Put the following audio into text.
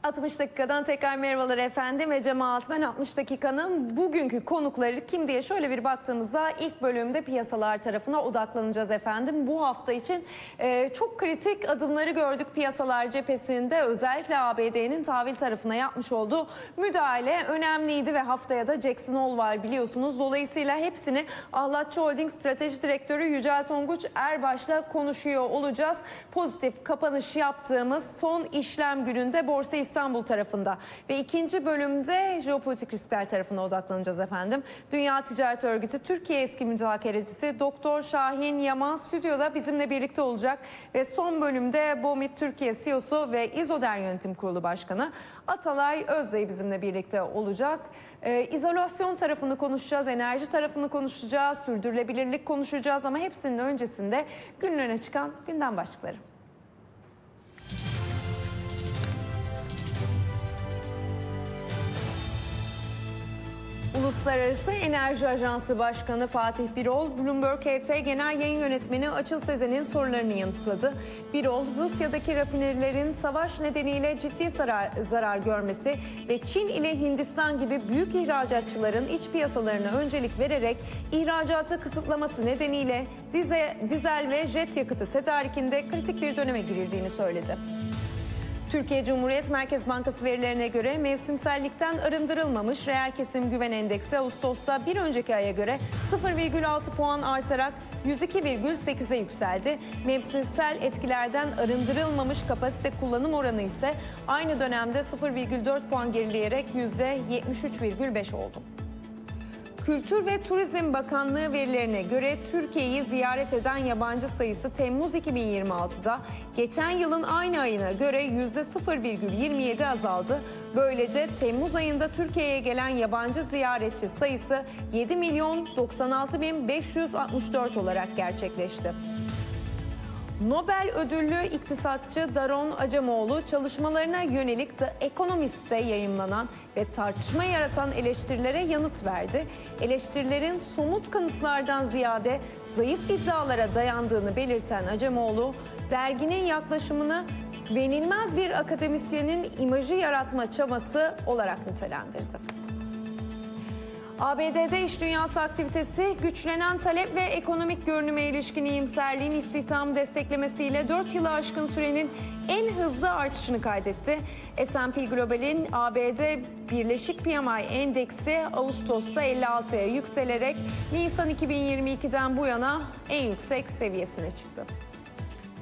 60 dakikadan tekrar merhabalar efendim ve Cemaat, ben 60 dakikanın bugünkü konukları kim diye şöyle bir baktığımızda ilk bölümde piyasalar tarafına odaklanacağız efendim. Bu hafta için çok kritik adımları gördük piyasalar cephesinde, özellikle ABD'nin tahvil tarafına yapmış olduğu müdahale önemliydi ve haftaya da Jackson Hole var biliyorsunuz. Dolayısıyla hepsini Ahlatçı Holding Strateji Direktörü Yücel Tonguç Erbaş'la konuşuyor olacağız. Pozitif kapanış yaptığımız son işlem gününde Borsa İstanbul tarafında ve ikinci bölümde jeopolitik riskler tarafına odaklanacağız efendim. Dünya Ticaret Örgütü Türkiye eski müzakerecisi Doktor Şahin Yaman stüdyoda bizimle birlikte olacak ve son bölümde BOMİT Türkiye CEO'su ve İzoder Yönetim Kurulu Başkanı Atalay Özdağ bizimle birlikte olacak. İzolasyon tarafını konuşacağız, enerji tarafını konuşacağız, sürdürülebilirlik konuşacağız ama hepsinin öncesinde günün öne çıkan gündem başlıkları. Uluslararası Enerji Ajansı Başkanı Fatih Birol, Bloomberg HT Genel Yayın Yönetmeni Açıl Sezen'in sorularını yanıtladı. Birol, Rusya'daki rafinerilerin savaş nedeniyle ciddi zarar görmesi ve Çin ile Hindistan gibi büyük ihracatçıların iç piyasalarına öncelik vererek ihracatı kısıtlaması nedeniyle dizel ve jet yakıtı tedarikinde kritik bir döneme girildiğini söyledi. Türkiye Cumhuriyet Merkez Bankası verilerine göre mevsimsellikten arındırılmamış reel kesim güven endeksi Ağustos'ta bir önceki aya göre 0,6 puan artarak 102,8'e yükseldi. Mevsimsel etkilerden arındırılmamış kapasite kullanım oranı ise aynı dönemde 0,4 puan gerileyerek %73,5 oldu. Kültür ve Turizm Bakanlığı verilerine göre Türkiye'yi ziyaret eden yabancı sayısı Temmuz 2026'da geçen yılın aynı ayına göre %0,27 azaldı. Böylece Temmuz ayında Türkiye'ye gelen yabancı ziyaretçi sayısı 7.096.564 olarak gerçekleşti. Nobel ödüllü iktisatçı Daron Acemoğlu çalışmalarına yönelik The Economist'te yayımlanan ve tartışma yaratan eleştirilere yanıt verdi. Eleştirilerin somut kanıtlardan ziyade zayıf iddialara dayandığını belirten Acemoğlu, derginin yaklaşımını güvenilmez bir akademisyenin imajı yaratma çabası olarak nitelendirdi. ABD'de iş dünyası aktivitesi güçlenen talep ve ekonomik görünüme ilişkin iyimserliğin istihdamı desteklemesiyle 4 yılı aşkın sürenin en hızlı artışını kaydetti. S&P Global'in ABD Birleşik PMI endeksi Ağustos'ta 56'ya yükselerek Nisan 2022'den bu yana en yüksek seviyesine çıktı.